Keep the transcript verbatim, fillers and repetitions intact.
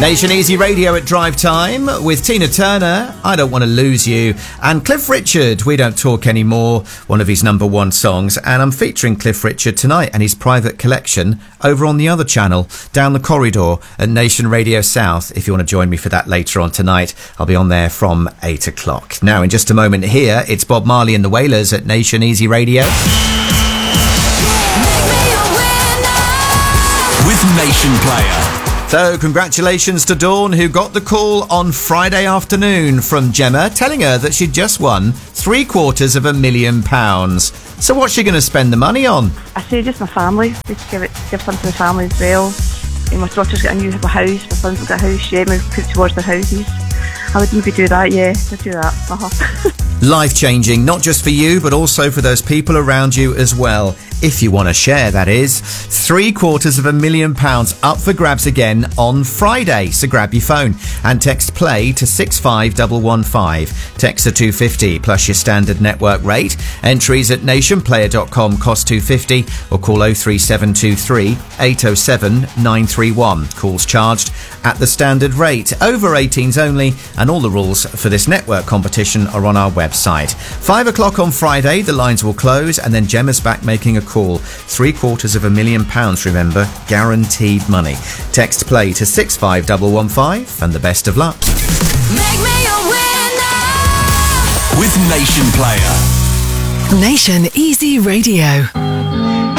Nation Easy Radio at drive time with Tina Turner, I Don't Want to Lose You, and Cliff Richard, We Don't Talk Anymore, one of his number one songs. And I'm featuring Cliff Richard tonight and his private collection over on the other channel, down the corridor at Nation Radio South. If you want to join me for that later on tonight, I'll be on there from eight o'clock. Now, in just a moment here, it's Bob Marley and the Wailers at Nation Easy Radio. With Nation Player. So, congratulations to Dawn, who got the call on Friday afternoon from Gemma, telling her that she'd just won three quarters of a million pounds. So what's she going to spend the money on? I say just my family. Just give it, give some to the family as well. And my daughter's got a new house, my son's got a house, yeah, we've put towards their houses. I would maybe do that, yeah, I'd do that. Uh-huh. Life-changing, not just for you, but also for those people around you as well. If you want to share, that is. Three quarters of a million pounds up for grabs again on Friday. So grab your phone and text play to six five one one five. Text to two fifty plus your standard network rate. Entries at nation player dot com cost two fifty or call oh three seven two three eight oh seven nine three one. Calls charged at the standard rate. Over eighteens only, and all the rules for this network competition are on our website. Five o'clock on Friday, the lines will close, and then Gemma's back making a call. Three quarters of a million pounds, remember, guaranteed money. Text play to six five one one five, and the best of luck. Make me a winner with Nation Player. Nation Easy Radio.